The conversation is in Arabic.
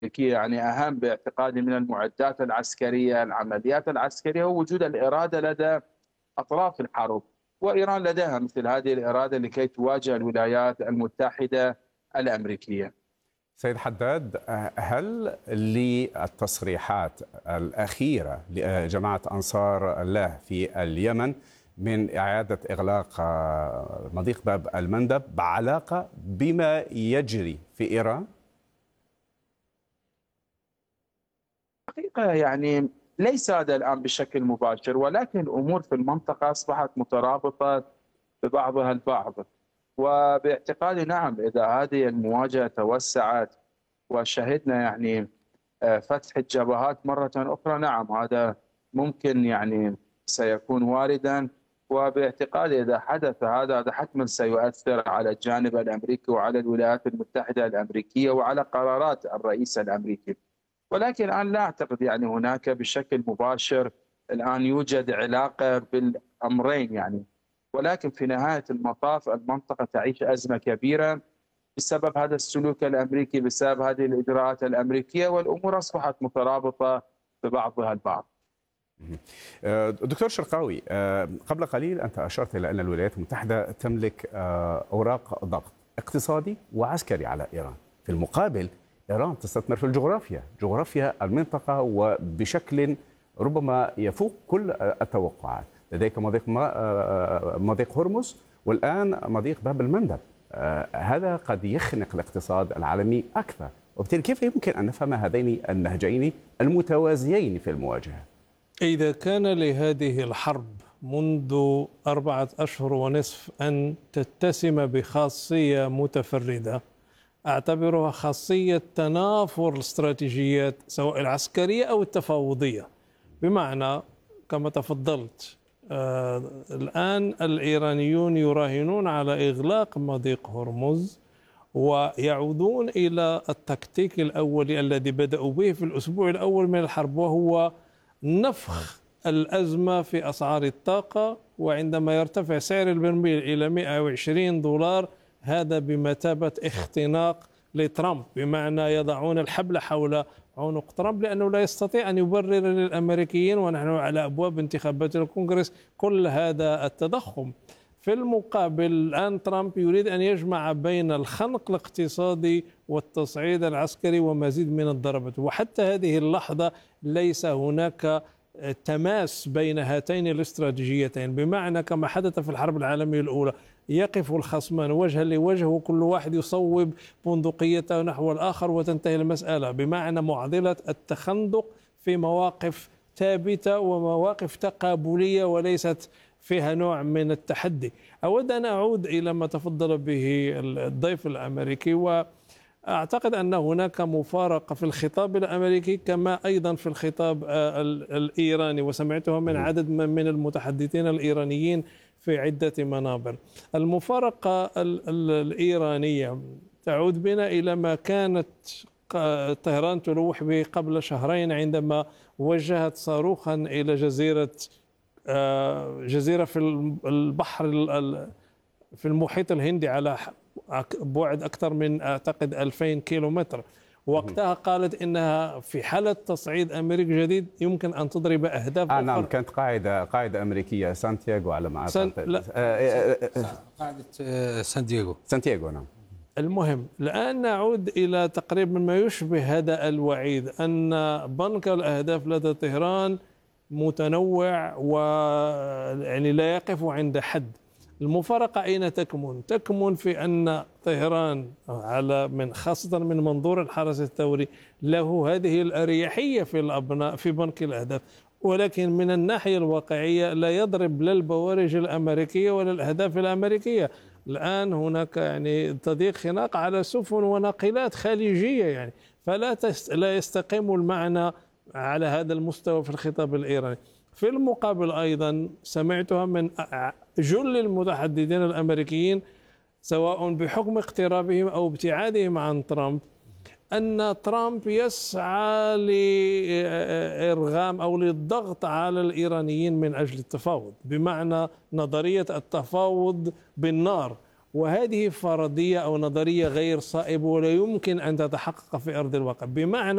يعني أهم باعتقادي من المعدات العسكرية، العمليات العسكرية، هو وجود الإرادة لدى أطراف الحرب، وإيران لديها مثل هذه الإرادة لكي تواجه الولايات المتحدة الأمريكية. سيد حداد، هل للتصريحات الأخيرة لجماعة أنصار الله في اليمن من إعادة إغلاق مضيق باب المندب بعلاقة بما يجري في إيران؟ حقيقة يعني ليس هذا الآن بشكل مباشر، ولكن الأمور في المنطقة أصبحت مترابطة ببعضها البعض. وباعتقادي نعم، إذا هذه المواجهة توسعت وشهدنا يعني فتح الجبهات مرة أخرى، نعم هذا ممكن يعني سيكون واردا. وباعتقادي إذا حدث هذا حتما سيؤثر على الجانب الأمريكي وعلى الولايات المتحدة الأمريكية وعلى قرارات الرئيس الأمريكي. ولكن الآن لا أعتقد يعني هناك بشكل مباشر الآن يوجد علاقة بالأمرين يعني. ولكن في نهاية المطاف المنطقة تعيش أزمة كبيرة بسبب هذا السلوك الأمريكي، بسبب هذه الإجراءات الأمريكية، والأمور أصبحت مترابطة ببعضها البعض. دكتور شرقاوي، قبل قليل أنت أشرت إلى أن الولايات المتحدة تملك أوراق ضغط اقتصادي وعسكري على إيران. في المقابل إيران تستثمر في جغرافيا المنطقة وبشكل ربما يفوق كل التوقعات. لديك مضيق هرمز، والآن مضيق باب المندب. هذا قد يخنق الاقتصاد العالمي أكثر، وبالتالي كيف يمكن أن نفهم هذين النهجين المتوازيين في المواجهة؟ إذا كان لهذه الحرب منذ 4 أشهر ونصف أن تتسم بخاصية متفردة، أعتبرها خاصية تنافر الاستراتيجيات سواء العسكرية أو التفاوضية. بمعنى كما تفضلت، الآن الإيرانيون يراهنون على إغلاق مضيق هرمز، ويعودون إلى التكتيك الأولي الذي بدأوا به في الأسبوع الأول من الحرب، وهو نفخ الأزمة في أسعار الطاقة. وعندما يرتفع سعر البرميل إلى $120، هذا بمثابة اختناق لترامب، بمعنى يضعون الحبل حول عنق ترامب، لأنه لا يستطيع أن يبرر للأمريكيين ونحن على أبواب انتخابات الكونغرس كل هذا التضخم. في المقابل الآن ترامب يريد أن يجمع بين الخنق الاقتصادي والتصعيد العسكري ومزيد من الضربات، وحتى هذه اللحظة ليس هناك تماس بين هاتين الاستراتيجيتين. بمعنى كما حدث في الحرب العالمية الأولى، يقف الخصمان وجها لوجه وكل واحد يصوب بندقيته نحو الآخر وتنتهي المسألة، بمعنى معضلة التخندق في مواقف ثابتة ومواقف تقابلية وليست فيها نوع من التحدي. أود أن أعود إلى ما تفضل به الضيف الأمريكي، وأعتقد أن هناك مفارقة في الخطاب الأمريكي كما أيضا في الخطاب الإيراني، وسمعتها من عدد من المتحدثين الإيرانيين في عدة منابر. المفارقة الإيرانية تعود بنا إلى ما كانت طهران تلوح به قبل شهرين، عندما وجهت صاروخا إلى جزيرة في البحر في المحيط الهندي على بعد أكثر من أعتقد 2000 كيلومتر. وقتها قالت إنها في حالة تصعيد أمريكي جديد يمكن أن تضرب أهداف أخرى. نعم، كانت قاعدة أمريكية سانتياغو على ما أعتقد. قاعدة سانتياغو نعم. المهم الآن نعود إلى تقريبا ما يشبه هذا الوعيد، أن بنك الأهداف لدى طهران متنوع ويعني لا يقف عند حد. المفارقة أين تكمن؟ تكمن في أن طهران خاصة من منظور الحرس الثوري له هذه الأريحية في بنك الأهداف، ولكن من الناحية الواقعية لا يضرب لا البوارج الأمريكية ولا الأهداف الأمريكية. الآن هناك يعني تضييق خناق على سفن وناقلات خليجية يعني، لا يستقيم المعنى على هذا المستوى في الخطاب الإيراني. في المقابل أيضا سمعتها من جل المتحدثين الأمريكيين سواء بحكم اقترابهم أو ابتعادهم عن ترامب، أن ترامب يسعى لإرغام أو للضغط على الإيرانيين من أجل التفاوض، بمعنى نظرية التفاوض بالنار، وهذه فرضية أو نظرية غير صائبة ولا يمكن أن تتحقق في أرض الواقع. بمعنى